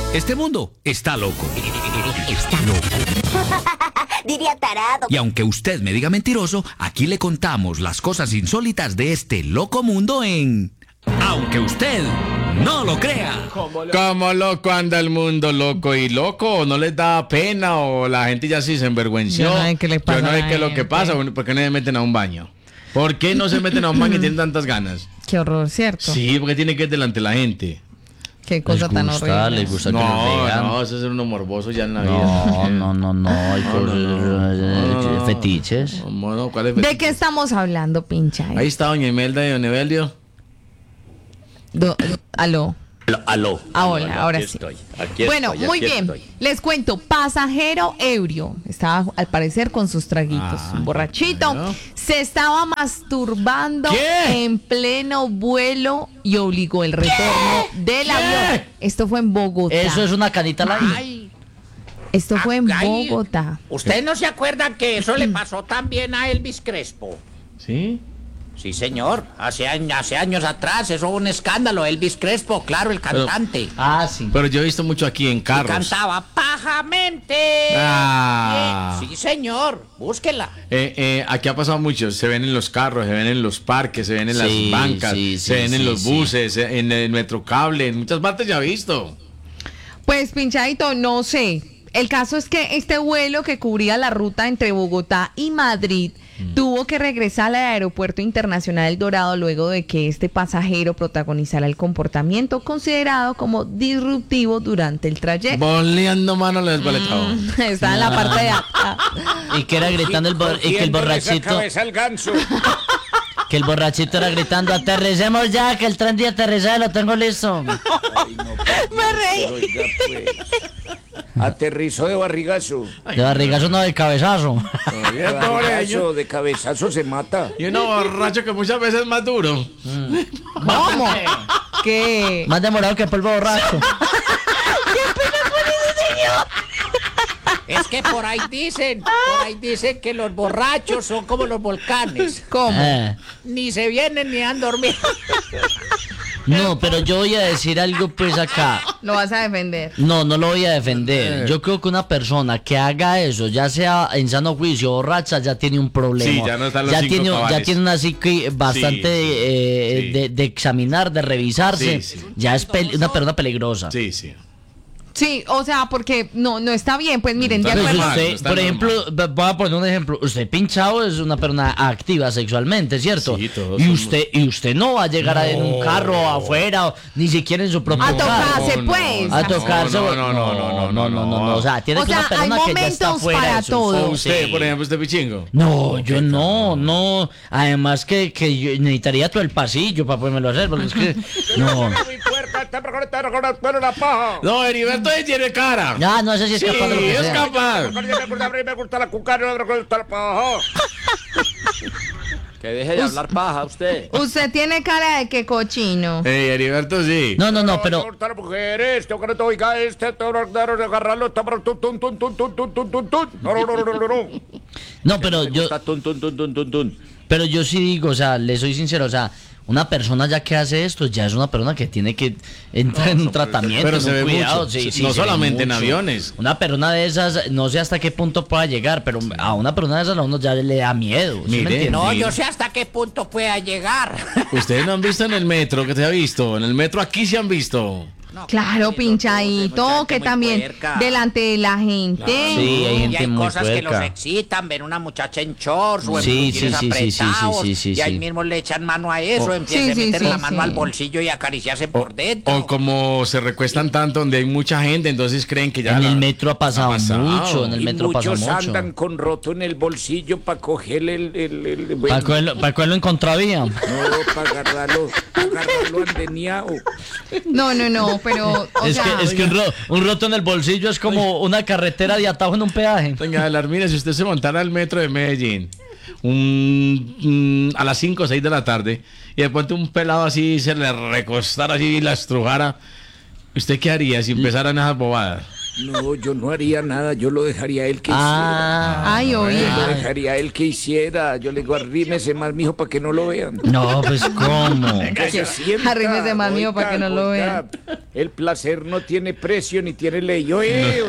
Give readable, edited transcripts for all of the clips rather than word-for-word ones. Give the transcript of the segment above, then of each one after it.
Este mundo está loco. Está loco. Diría tarado. Y aunque usted me diga mentiroso, aquí le contamos las cosas insólitas de este loco mundo en... Aunque usted no lo crea. Como loco anda el mundo, loco y loco, no les da pena o la gente ya sí se envergüenció. Yo no sé qué le pasa Yo no a sé la qué es lo que gente. pasa, ¿por qué no se meten a un baño? ¿Por qué no se meten a un baño y tienen tantas ganas? Qué horror, ¿cierto? Sí, porque tiene que ir delante de la gente. Qué cosa tan horrible. Les gusta que los No, vean. no, eso es uno morboso ya en la vida. No, hay cosas, fetiches. No, ¿cuál es ¿De fetiche? qué estamos hablando, pincha? Ahí está doña Imelda y don Evelio. Aló. Aló. Hola, ahora sí. Bueno, muy bien. Les cuento, pasajero ebrio. Estaba al parecer con sus traguitos. Un borrachito. bueno. Se estaba masturbando ¿Qué? en pleno vuelo y obligó el retorno del avión. Esto fue en Bogotá. Eso es una canita al aire. Ay, Esto fue en ay. Bogotá. ¿Ustedes no se acuerdan que eso le pasó también a Elvis Crespo? ¿Sí? Sí, señor. Hace años atrás, eso fue un escándalo. Elvis Crespo, claro, el cantante. Sí. Pero yo he visto mucho aquí en Y carros. cantaba pajamente. Ah. Sí, señor. Búsquela. Aquí ha pasado mucho, se ven en los carros, se ven en los parques, se ven en las Sí, bancas, sí, se ven en sí, los sí. buses, en el metrocable, en muchas partes ya he visto. Pues, pinchadito, no sé. El caso es que este vuelo que cubría la ruta entre Bogotá y Madrid tuvo que regresar al aeropuerto internacional El Dorado luego de que este pasajero protagonizara el comportamiento considerado como disruptivo durante el trayecto. Boleando mano le desbaletado. Está en la parte de acá. Y que era gritando y que el borrachito, al ganso. que el borrachito era gritando, aterricemos ya, que el tren de aterrizaje lo tengo listo. Me reí. Aterrizó de barrigazo. De barrigazo no, de cabezazo. De barrigazo, de cabezazo se mata. Y uno borracho que muchas veces es más duro. ¿Cómo? ¿Qué? Más demorado que polvo borracho. Es que por ahí dicen que los borrachos son como los volcanes. ¿Cómo? Ni se vienen ni han dormido. No, pero yo voy a decir algo pues acá. Lo vas a defender. No lo voy a defender. Yo creo que una persona que haga eso, ya sea en sano juicio o borracha, ya tiene un problema. Sí, ya no están los ya cinco tiene, cabales. ya tiene una psique bastante sí. de examinar, de revisarse. Sí, sí. Ya es una persona peligrosa. Sí, sí. Sí, o sea, porque no está bien. Pues miren, de Está Pues acuerdo. normal, usted, no está por normal. ejemplo, voy a poner un ejemplo. Usted pinchado es una persona activa sexualmente, ¿cierto? Sí, todos y somos. usted no va a llegar en un carro afuera, o ni siquiera en su propio A carro. tocarse, No, pues. A tocarse. No. O sea, tiene O que sea, una persona hay que ya está momentos fuera para de su todo. O usted, Sí. por ejemplo, usted pichingo. No, yo no. Además que yo necesitaría todo el pasillo para podérmelo hacer, porque es que no. No, Heriberto ahí tiene cara. Ya, no sé si es Sí, capaz de lo que es sea. capaz. Me gusta la cucara, no me gusta la paja. Que deje de hablar paja usted. Usted tiene cara de que cochino. Heriberto sí. No, pero Me gustan las mujeres, tengo que no te oiga tengo que agarrarlo, está para tun. no, pero yo Está tun. Pero yo sí digo, o sea, le soy sincero, o sea, una persona ya que hace esto, ya es una persona que tiene que entrar en un tratamiento, pero en se un ve cuidado. mucho. Sí, No se ve solamente en mucho. aviones. Una persona de esas, no sé hasta qué punto pueda llegar, pero a una persona de esas a uno ya le da miedo. ¿sí me Mire, entiende? No, Sí. yo sé hasta qué punto pueda llegar. Ustedes no han visto en el metro, que te ha visto. En el metro aquí se han visto. No, Claro, mucha pinchadito, gente que muy también puerca. delante de la gente. Sí, hay Y gente hay muy cosas que los puerca. excitan, ven una muchacha en shorts o en Sí, blue jeans sí, apretados, sí, y ahí sí. mismo le echan mano a eso, Oh. empiezan Sí, a meter sí, la sí, mano sí. al bolsillo y acariciarse por dentro. O como se recuestan tanto donde hay mucha gente, entonces creen que ya... En la- el metro ha pasado, ha pasado. mucho, en el Y metro pasa muchos mucho. andan con roto en el bolsillo para cogerle el Para cogerlo en contravía. No, para agarrarlo andeniado. No, pero, o Es sea, que un roto en el bolsillo es como una carretera de atajo en un peaje. Venga, Adelar, mire, si usted se montara al metro de Medellín a las 5 o 6 de la tarde y de pronto un pelado así se le recostara así y la estrujara, ¿usted qué haría si empezaran esas bobadas? No, yo no haría nada, yo lo dejaría a él que hiciera. Ay, oye. Yo lo dejaría a él que hiciera. Yo le digo, arrímese más, mijo, para que no lo vean. No, pues ¿cómo? Que se sienta, Arrímese más, mijo, para que no lo oiga. El placer no tiene precio ni tiene ley. Oiga.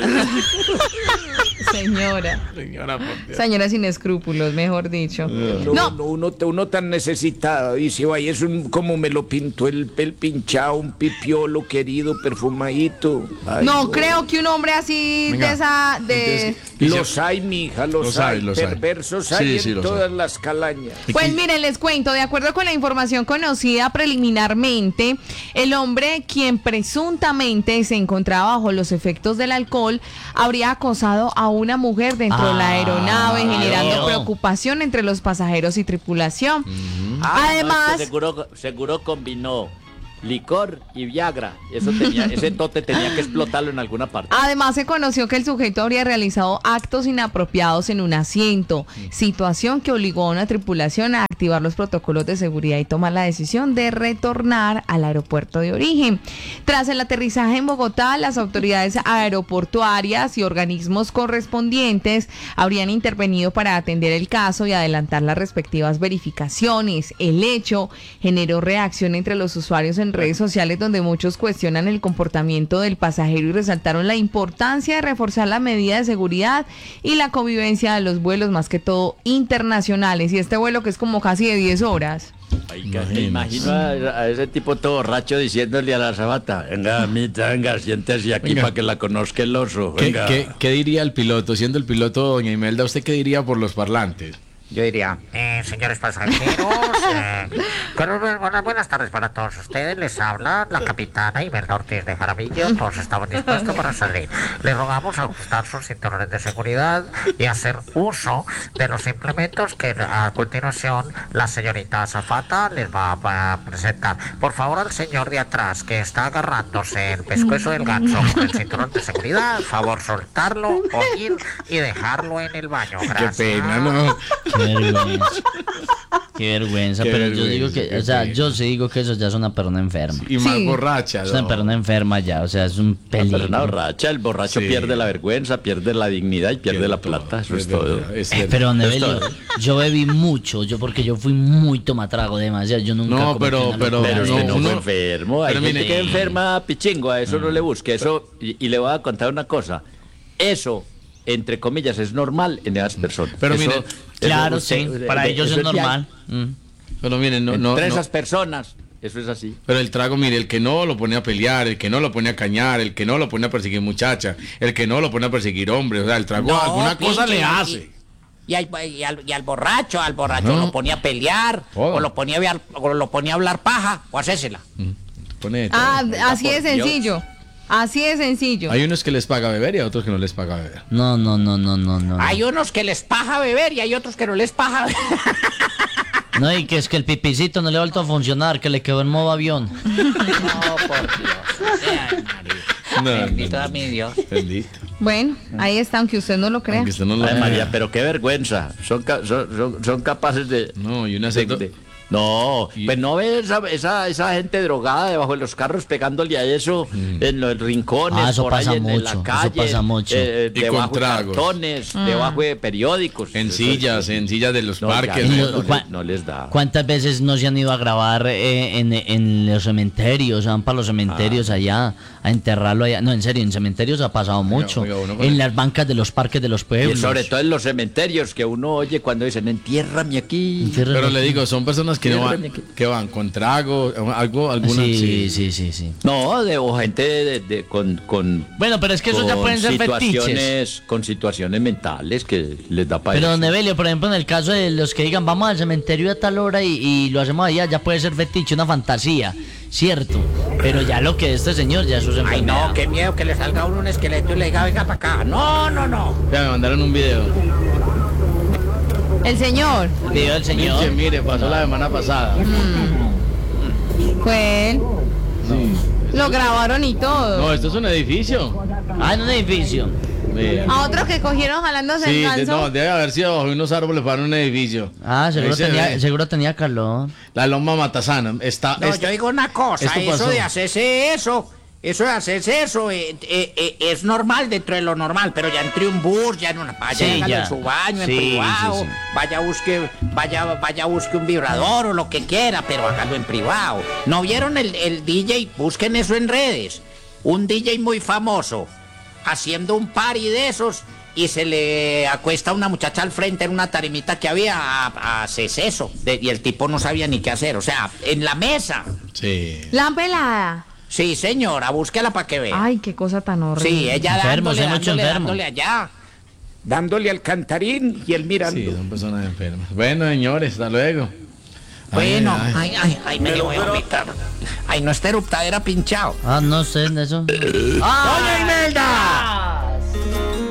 Señora. Señora, por Dios. Señora sin escrúpulos, mejor dicho. No, Uno tan necesitado. Dice, vaya, es como me lo pintó el pinchado, un pipiolo querido, perfumadito. Ay, no creo que un hombre así Venga, de esa... de entonces, Los hay, mija, los hay. los hay. Perversos hay Sí, en los todas hay. las calañas. Pues miren, les cuento, de acuerdo con la información conocida preliminarmente, el hombre quien presuntamente se encontraba bajo los efectos del alcohol habría acosado a una mujer dentro de la aeronave, generando no. preocupación entre los pasajeros y tripulación. Además, No, es que seguro combinó licor y Viagra. Ese tote tenía que explotarlo en alguna parte. Además, se conoció que el sujeto habría realizado actos inapropiados en un asiento, situación que obligó a una tripulación a activar los protocolos de seguridad y tomar la decisión de retornar al aeropuerto de origen. Tras el aterrizaje en Bogotá, las autoridades aeroportuarias y organismos correspondientes habrían intervenido para atender el caso y adelantar las respectivas verificaciones. El hecho generó reacción entre los usuarios en redes sociales, donde muchos cuestionan el comportamiento del pasajero y resaltaron la importancia de reforzar la medida de seguridad y la convivencia de los vuelos, más que todo internacionales. Y este vuelo que es como casi de 10 horas. Oiga, me imagino a ese tipo todo borracho diciéndole a la azafata, venga, amita, venga, siéntese aquí Venga. para que la conozca el oso. ¿Qué, Venga. qué diría el piloto? Siendo el piloto, doña Imelda, ¿usted qué diría por los parlantes? Yo diría, señores pasajeros, buenas tardes para todos ustedes. Les habla la capitana Imelda Ortiz de Jaramillo. Todos estamos dispuestos para salir. Les rogamos ajustar sus cinturones de seguridad y hacer uso de los implementos que a continuación la señorita azafata les va a presentar. Por favor, al señor de atrás que está agarrándose el pescuezo del ganso con el cinturón de seguridad, favor soltarlo, oír y dejarlo en el baño. Gracias. Qué pena, ¿no? Qué vergüenza. Qué vergüenza, Qué pero yo vergüenza, digo que, qué o sea, pena. yo sí digo que eso ya es una persona enferma. Y más Sí. borracha. Es una ¿no? persona enferma ya, o sea, es un La persona peligro. borracha, el borracho Sí. pierde la vergüenza, pierde la dignidad y pierde la plata. Eso es todo. Pero Nevelio, yo bebí mucho, porque yo fui muy tomatrago demasiado, yo nunca No, cometí pero- una pero- locura Pero así. usted no uno- fue enfermo. Hay pero gente mire- que enferma pichingo, a eso no le busque. Eso, y le voy a contar una cosa. Eso, entre comillas, es normal en esas personas. Pero Eso- mire, eso Claro, usted- sí, para ellos eso es normal. Pero miren, no, Entre no, esas personas, eso es así. pero el trago, mire, el que no lo pone a pelear, el que no lo pone a cañar, el que no lo pone a perseguir muchacha, el que no lo pone a perseguir hombre, o sea, el trago No, alguna cosa pinche, le hace. Y al borracho Ajá. lo ponía a pelear, Todo. o lo ponía a hablar paja, o hacésela. Pone de todo. Así de por Dios. sencillo. Así de sencillo. Hay unos que les paga beber y a otros que no les paga beber. No. Hay unos que les paja beber y hay otros que no les paja beber. No, y que es que el pipicito no le ha vuelto a funcionar, que le quedó en modo avión. No, por Dios. Ay, María. Bendito a mi Dios. Bendito. Bueno, ahí está, aunque usted no lo crea. Aunque usted no lo Ay, crea. María, pero qué vergüenza. Son capaces de... No, y una No, Y- pues no ves esa gente drogada debajo de los carros pegándole a eso en los rincones, Ah, eso por ahí pasa en mucho, la eso calle, pasa mucho. Y debajo con de tragos. cartones, debajo de periódicos. En sillas de los No, ya parques. no, ¿no? no, ¿Cuá- no les da. ¿Cuántas veces no se han ido a grabar en los cementerios? Van para los cementerios allá, a enterrarlo allá. No, en serio, en cementerios ha pasado mucho. oiga, uno con En el- las bancas de los parques de los Y pueblos. sobre todo en los cementerios que uno oye cuando dicen entiérrame aquí. Entierren Pero aquí. le digo, son personas que no van, que van con trago, alguna. Sí. No, o gente con Bueno, pero es que eso ya pueden ser fetiches. con situaciones mentales que les da para Pero, eso. don Evelio, por ejemplo, en el caso de los que digan vamos al cementerio a tal hora y lo hacemos allá, ya puede ser fetiche, una fantasía, cierto. Pero ya lo que este señor, ya eso es Ay, enfermedad. no, qué miedo que le salga a uno un esqueleto y le diga, venga para acá. No. Ya me mandaron un video. El señor El video del señor. Mire, pasó la semana pasada. fue él. Lo grabaron y todo. No, esto es un edificio. Ah, en un edificio. Mira. A otros que cogieron jalándose Sí, el ganso. no, debe haber sido bajo unos árboles para un edificio. Ah, seguro Ahí se ve. seguro tenía calor. La loma Matasana. No, yo digo una cosa, esto eso pasó. de hacerse eso Eso de hacerse eso es normal dentro de lo normal, pero ya entre un bus, ya en una vaya, Sí, hágalo ya. en su baño, Sí, en privado, sí, sí. vaya busque un vibrador o lo que quiera, pero hágalo en privado. ¿No vieron el DJ? Busquen eso en redes. Un DJ muy famoso haciendo un party de esos y se le acuesta una muchacha al frente en una tarimita que había a hacerse eso. Y el tipo no sabía ni qué hacer, o sea, en la mesa. Sí. La pelada. Sí, señora, búsquela para que vea. Ay, qué cosa tan horrible. Sí, ella Enfermos, hay mucho enfermo. dándole allá. Dándole al cantarín y él mirando. Sí, son personas enfermas. Bueno, señores, hasta luego. Bueno, Ay, ay, me voy a vomitar. Ay, no está eruptadera pinchado. Ah, no sé, eso. ¡Doña Imelda!